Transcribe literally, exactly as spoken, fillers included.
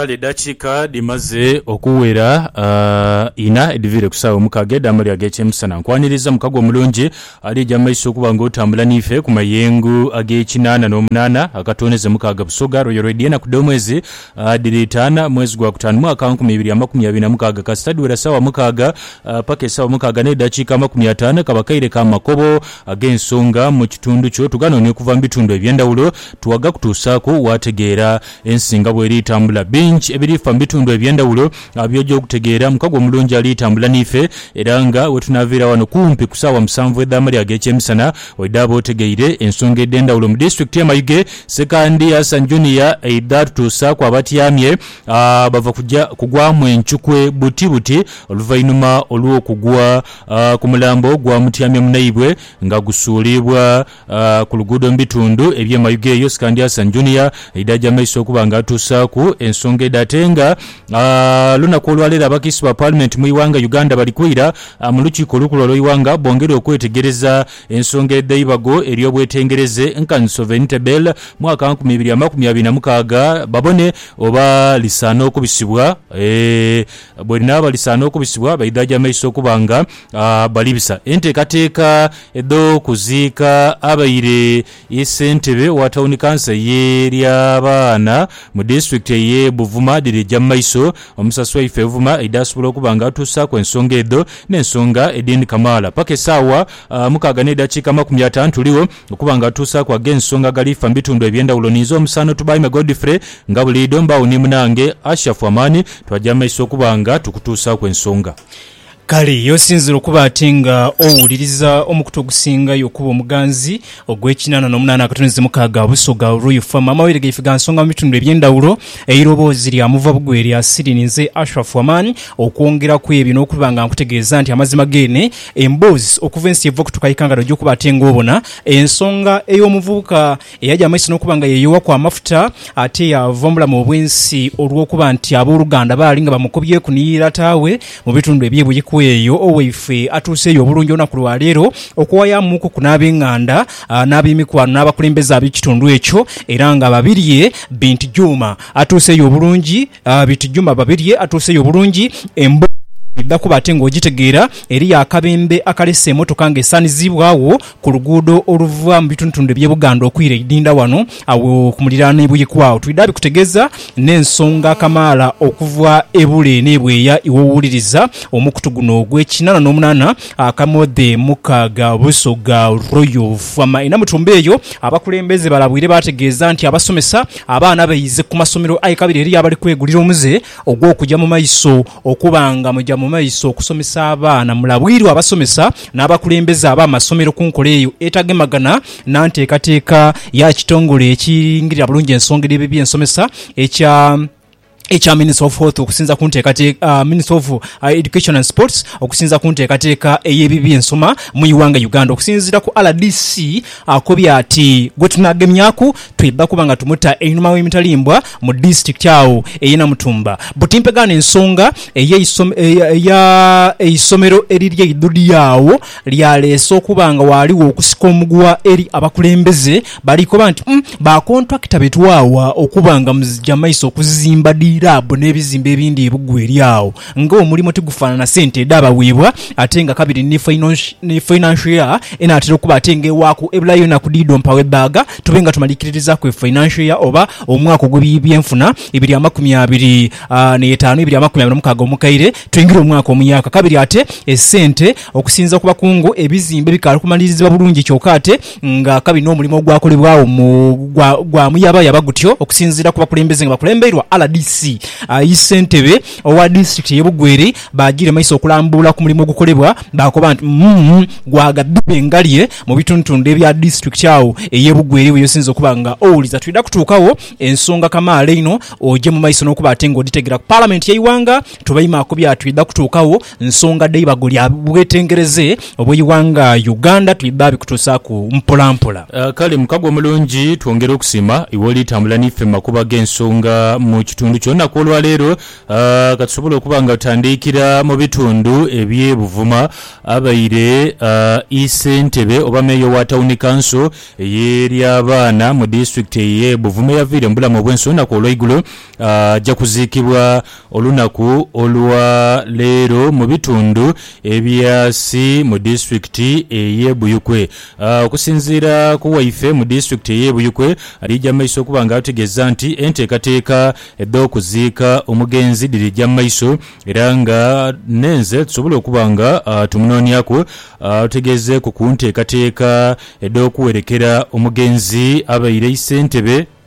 kale dakiika dimaze okuwera uh, ina edivire kusaawa omukaaga eddaama lyage ekyemisana nkwaniriza mukago omulungi ali ejja mumaiso okuba ng'otambula n'ife ku mayengo ag'ekinaana n'omunaana akatoneze mukaaga busoga royo radio enaku omwezi uh, diritaana mwezi gwa kutaano mwaka nkumi ibiri amakumi abiri na mukaaga kasitadi wera saawa mukaaga uh, paka esaawa mukaaga n'eddakiika amakumi ataano kabakaire k'amakobo ag'ensonga mu kitundu kyo tuganoonye okuva mu bitundu eby'endawulo tuwaga kutuusaako waategeera ensinga bw'eri tambula bench ebirifa mu bitundu eby'endawulo abyojja okutegeera mukago omulungi ali tambula n'ife era nga wetunaviira wano kumpi ku ssaawa musanvu eddaama lyage ekyemisana oiddaaba otegeire ensonga edd'endawulo mu disitulikiti y'emayuge sekandi Hassan Junior eidda tutuusa ku abatyamye bava kujja kugwamu encukwe buti buti oluvannyuma olw'okugwa ku mulambo gwa mutyamye munaibwe nga gusuulibwa ku luguudo mu bitundu eby'emayuge eyo sekandi Hassan Junior eidda ajja maiso okuba nga atuusaaku ensonga edatenga uh, lunaku olwaleero abakiisi ba parliament mu iwanga Uganda balikwira uh, mu lukiiko olukulu olw'iwanga bongere okwetegereza ensonga eddaibago ery'obwetengereze nkan sovereignty bill mwaka nkumi ibiri amakumi abiri na mukaaga babone oba lisaana okubisibwa e, bwe linaaba lisaana okubisibwa baidda ajja maiso okuba nga uh, balibisa enteekateeka eddo kuziika abaire y'essentebe wa tawuni kansa y'eryabaana mu disitulikiti ye Buvuma dirijja maiso omusasi waife Buvuma edasobola okuba nga atuusaako ensonga eddo n'ensonga edini Kamala paka essaawa uh, mukaaga n'eddakiika amakumi ataano tuliwo okuba nga atuusaako ag'ensonga galifa mu bitundu eby'endawulo ninza omusaano tubaime Godfrey nga buliido mbaawo ni munange Ashafu Amani twajja maiso okuba nga tukutuusaako ensonga kale yosinzira okuba ate nga owuliriza omukutu ogusinga yokuba omuganzi ogw'ekinaana n'omunaana akatoneze mukaaga busoga Royal Farm amawere gaife ga nsonga mu bitundu eby'endawulo eiroboozi lya muva bugwe lya sirininze Ashraf Amani okwongera ku ebyo n'okuba nga nkutegeeza nti amazima gene emboozi okuva ensi eva kutukayikangalo gy'okuba ate ng'obona ensonga ey'omuvubuka eyajja amaiso n'okuba nga yeeyowa ku amafuta ate yava omulamu obw'ensi olw'okuba nti abooluganda baali nga bamukobyeku niira taawe mu bitundu ebyebuyikuwa eyo oweife atuuseeyo obulungi olunaku lwa leero okuwayamuku ku n'ab'enganda n'ab'emikwano n'abakulembeze ab'ekitundu ekyo era nga babirye Binti Juma atuuseeyo obulungi Binti Juma babirye atuuseeyo obulungi embo iddakuba ate ng'ogitegeera eri yakabembe akalesa emmotoka ng'esaanizibwawo ku luguudo oluva mu bitundutundu eby'ebuganda okwira eidinda wano awo ku muliraano ebuyikwawo twidde abikutegeeza n'ensonga Kamala okuva ebule n'ebweya iwowuliriza omukutu guno ogw'ekinaana n'omunaana akamode mukaaga busoga Royal Farm ina mutumba eyo abakulembeze balabwire bategeeza nti abasomesa abaana bayize ku masomero ayikabiri eri abali kwegulira omuze ogw'okujja mu maiso okuba nga mujja mu maiso okusomesa abaana mulabwirwa abasomesa n'abakulembeze ab'amasomero ku nkola eyo etagemagana nanteekateeka ya kitongole ekiyingirira bulungi ensonga y'ebyensomesa ekya echa Minister of Health okusinza kunteekateeka uh, Minister of uh, Education and Sports okusinza kunteekateeka ey'ebibi ensoma mu iwanga Uganda okusinzira ku R D C akobya ati gwe tunagemyaku twidda kuba nga tumuta einuma w'emitalimbwa mu district yawo eyina mutumba butimpegana ensonga eya eisomero erirye idudi yawo lyaleese okuba nga waaliwo okusika omugwa eri abakulembeze baliko banti mm, ba contractor betwawa okuba nga muzijja maiso okuzimba labo n'ebizimbe ebindi ebugwe lyawo nga omulimu tigufaanana sente edaba weebwa ate nga kabiri ne financial year enaatera okuba ate ng'ewaako ebulayo na kudiido mpawe baaga tube nga tumalikiririza ku financial year oba omwaka ogw'ebyenfuna ebiri amakumi abiri n'etaano ebiri amakumi abiri n'omukaaga omukaire twingira omwaka omuyaka kabiri ate essente okusinza ku bakungu ebizimbe bikaali kumalirizibwa bulungi kyokka ate nga kabiri n'omulimu ogwakolebwawo gwa muyabayaba gutyo okusinzira ku bakulembeze nga bakulemberwa R D C ayisentebe owa district y'ebugwere bagire maiso okulambula ku mulimu ogukolebwa bakoba nti mm, gwagadde ngalye mu bituntundu ebya district yawo ey'ebugwere weyosinza okuba nga owuliza twidda kutuukawo ensonga Kamala eno ojje mu maiso n'okuba ate ng'oditegera ku parliament y'eiwanga tubayimaako bya twidda kutuukawo nsonga ddaibago lya bwetengereze obw'eiwanga Uganda twidda bikutuusaku mpolampola uh, kale mukago omulungi twongere okusima iwe olitambula niffe mu makuba g'ensonga mu kitundu kyo maiso na kolwa lero uh, katusobola okuba nga tutandikira mu bitundu ebye Buvuma abaire uh, Isentebe oba meyo wa town council yeri abaana mu district ye Buvuma yavire mbulamu obwensona ko olw'eigulo uh, ajja kuzikibwa olunaku olwa lero mu bitundu ebyasi mu district eye Buyukwe uh, okusinzira ku waife mu district eye Buyukwe alijja maiso kubanga ategeza nti enteekateeka edda okuziika omugenzi dirijja maiso era nga nenze tusobola okubanga uh, tumunoonyako uh, tegeze ku kunteekateeka edda okuwerekera omugenzi abaire Isentebe